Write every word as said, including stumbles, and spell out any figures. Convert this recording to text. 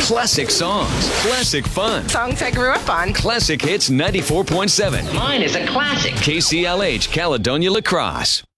Classic songs. Classic fun. Songs I grew up on. Classic Hits ninety-four point seven. Mine is a classic. K C L H Caledonia La Crosse.